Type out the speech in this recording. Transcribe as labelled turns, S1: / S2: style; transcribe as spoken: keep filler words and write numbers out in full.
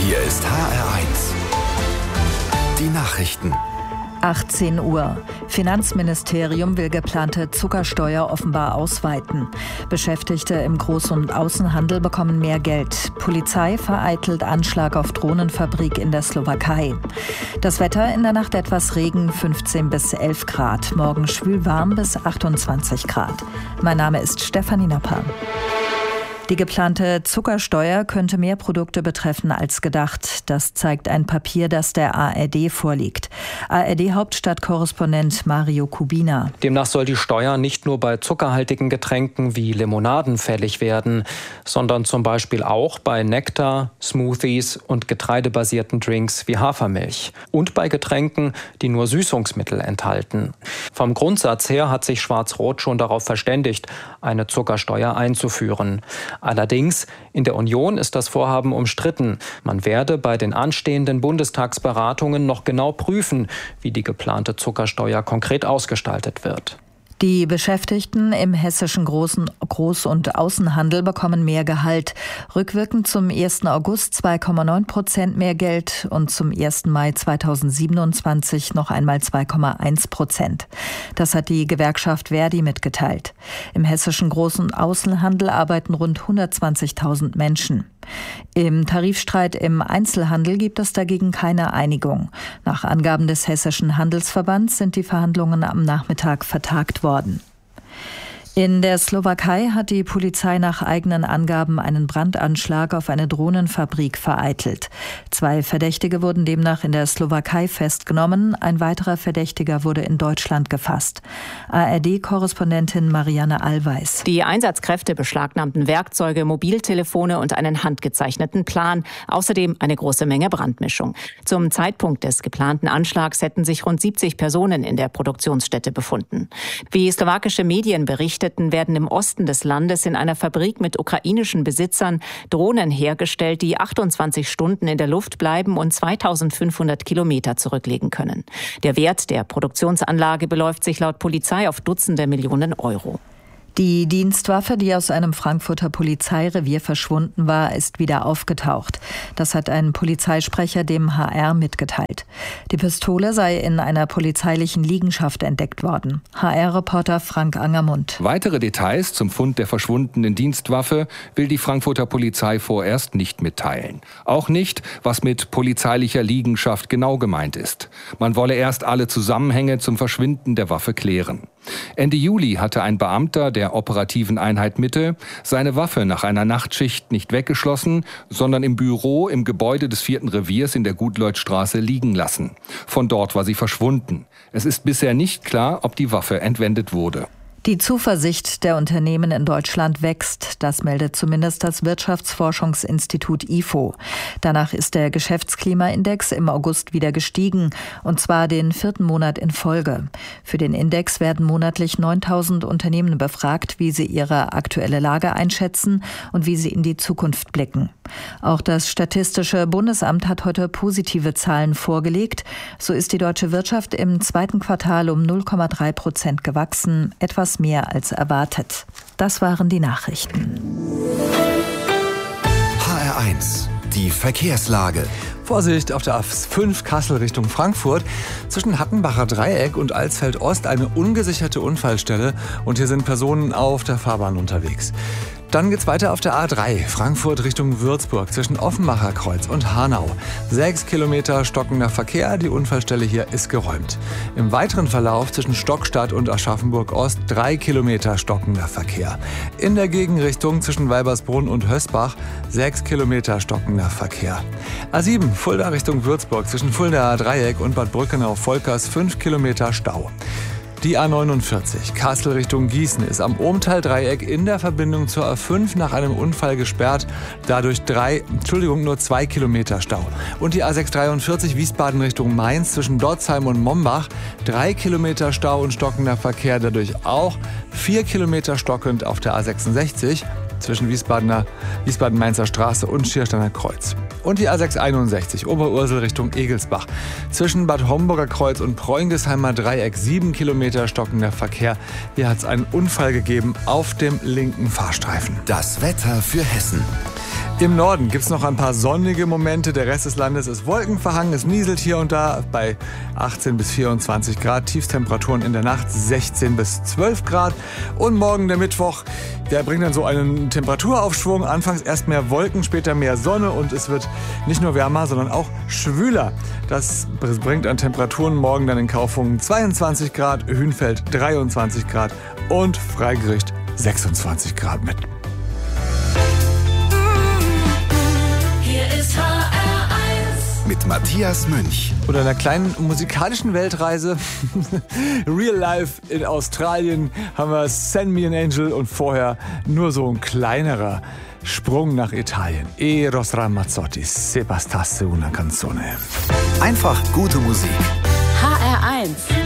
S1: Hier ist H R eins. Die Nachrichten.
S2: achtzehn Uhr. Finanzministerium will geplante Zuckersteuer offenbar ausweiten. Beschäftigte im Groß- und Außenhandel bekommen mehr Geld. Polizei vereitelt Anschlag auf Drohnenfabrik in der Slowakei. Das Wetter in der Nacht etwas Regen, fünfzehn bis elf Grad. Morgen schwül warm bis achtundzwanzig Grad. Mein Name ist Stefanie Napper. Die geplante Zuckersteuer könnte mehr Produkte betreffen als gedacht. Das zeigt ein Papier, das der A R D vorliegt. A R D-Hauptstadtkorrespondent Mario Kubina.
S3: Demnach soll die Steuer nicht nur bei zuckerhaltigen Getränken wie Limonaden fällig werden, sondern zum Beispiel auch bei Nektar, Smoothies und getreidebasierten Drinks wie Hafermilch. Und bei Getränken, die nur Süßungsmittel enthalten. Vom Grundsatz her hat sich Schwarz-Rot schon darauf verständigt, eine Zuckersteuer einzuführen. Allerdings, in der Union ist das Vorhaben umstritten. Man werde bei den anstehenden Bundestagsberatungen noch genau prüfen, wie die geplante Zuckersteuer konkret ausgestaltet wird.
S2: Die Beschäftigten im hessischen Großen Groß- und Außenhandel bekommen mehr Gehalt. Rückwirkend zum ersten August zwei Komma neun Prozent mehr Geld und zum ersten Mai zweitausendsiebenundzwanzig noch einmal zwei Komma eins Prozent. Das hat die Gewerkschaft Verdi mitgeteilt. Im hessischen Groß- und Außenhandel arbeiten rund hundertzwanzigtausend Menschen. Im Tarifstreit im Einzelhandel gibt es dagegen keine Einigung. Nach Angaben des Hessischen Handelsverbands sind die Verhandlungen am Nachmittag vertagt worden. In der Slowakei hat die Polizei nach eigenen Angaben einen Brandanschlag auf eine Drohnenfabrik vereitelt. Zwei Verdächtige wurden demnach in der Slowakei festgenommen. Ein weiterer Verdächtiger wurde in Deutschland gefasst. A R D-Korrespondentin Marianne Allweis.
S4: Die Einsatzkräfte beschlagnahmten Werkzeuge, Mobiltelefone und einen handgezeichneten Plan. Außerdem eine große Menge Brandmischung. Zum Zeitpunkt des geplanten Anschlags hätten sich rund siebzig Personen in der Produktionsstätte befunden. Wie slowakische Medien berichten, werden im Osten des Landes in einer Fabrik mit ukrainischen Besitzern Drohnen hergestellt, die achtundzwanzig Stunden in der Luft bleiben und zweitausendfünfhundert Kilometer zurücklegen können. Der Wert der Produktionsanlage beläuft sich laut Polizei auf Dutzende Millionen Euro.
S2: Die Dienstwaffe, die aus einem Frankfurter Polizeirevier verschwunden war, ist wieder aufgetaucht. Das hat ein Polizeisprecher dem H R mitgeteilt. Die Pistole sei in einer polizeilichen Liegenschaft entdeckt worden. H R-Reporter Frank Angermund.
S5: Weitere Details zum Fund der verschwundenen Dienstwaffe will die Frankfurter Polizei vorerst nicht mitteilen. Auch nicht, was mit polizeilicher Liegenschaft genau gemeint ist. Man wolle erst alle Zusammenhänge zum Verschwinden der Waffe klären. Ende Juli hatte ein Beamter der operativen Einheit Mitte seine Waffe nach einer Nachtschicht nicht weggeschlossen, sondern im Büro im Gebäude des vierten Reviers in der Gutleutstraße liegen lassen. Von dort war sie verschwunden. Es ist bisher nicht klar, ob die Waffe entwendet wurde.
S2: Die Zuversicht der Unternehmen in Deutschland wächst. Das meldet zumindest das Wirtschaftsforschungsinstitut I F O. Danach ist der Geschäftsklimaindex im August wieder gestiegen, und zwar den vierten Monat in Folge. Für den Index werden monatlich neuntausend Unternehmen befragt, wie sie ihre aktuelle Lage einschätzen und wie sie in die Zukunft blicken. Auch das Statistische Bundesamt hat heute positive Zahlen vorgelegt. So ist die deutsche Wirtschaft im zweiten Quartal um null Komma drei Prozent gewachsen, etwas mehr als erwartet. Das waren die Nachrichten.
S1: H R eins, die Verkehrslage.
S6: Vorsicht auf der A fünf Kassel Richtung Frankfurt. Zwischen Hattenbacher Dreieck und Alsfeld Ost eine ungesicherte Unfallstelle und hier sind Personen auf der Fahrbahn unterwegs. Dann geht's weiter auf der A drei, Frankfurt Richtung Würzburg, zwischen Offenbacher Kreuz und Hanau. Sechs Kilometer stockender Verkehr, die Unfallstelle hier ist geräumt. Im weiteren Verlauf zwischen Stockstadt und Aschaffenburg Ost drei Kilometer stockender Verkehr. In der Gegenrichtung zwischen Weibersbrunn und Hösbach sechs Kilometer stockender Verkehr. A sieben, Fulda Richtung Würzburg, zwischen Fuldaer Dreieck und Bad Brückenau-Volkers fünf Kilometer Stau. Die A neunundvierzig, Kassel Richtung Gießen, ist am Ohmtal-Dreieck in der Verbindung zur A fünf nach einem Unfall gesperrt. Dadurch drei, Entschuldigung, nur zwei Kilometer Stau. Und die A sechshundertdreiundvierzig, Wiesbaden Richtung Mainz, zwischen Dotzheim und Mombach, drei Kilometer Stau und stockender Verkehr. Dadurch auch vier Kilometer stockend auf der A sechsundsechzig. Zwischen Wiesbadener, Wiesbaden-Mainzer Straße und Schiersteiner Kreuz. Und die A sechshunderteinundsechzig, Oberursel Richtung Egelsbach. Zwischen Bad Homburger Kreuz und Preungesheimer Dreieck sieben Kilometer stockender Verkehr. Hier hat es einen Unfall gegeben auf dem linken Fahrstreifen.
S1: Das Wetter für Hessen.
S6: Im Norden gibt es noch ein paar sonnige Momente. Der Rest des Landes ist wolkenverhangen. Es nieselt hier und da bei achtzehn bis vierundzwanzig Grad. Tiefstemperaturen in der Nacht sechzehn bis zwölf Grad. Und morgen der Mittwoch, der bringt dann so einen Temperaturaufschwung. Anfangs erst mehr Wolken, später mehr Sonne. Und es wird nicht nur wärmer, sondern auch schwüler. Das bringt an Temperaturen morgen dann in Kaufungen zweiundzwanzig Grad, Hünfeld dreiundzwanzig Grad und Freigericht sechsundzwanzig Grad mit.
S1: Mit Matthias Münch.
S6: Oder einer kleinen musikalischen Weltreise. Real Life in Australien haben wir Send Me an Angel und vorher nur so ein kleinerer Sprung nach Italien. Eros Ramazzotti, Se bastasse una canzone.
S1: Einfach gute Musik.
S7: H R eins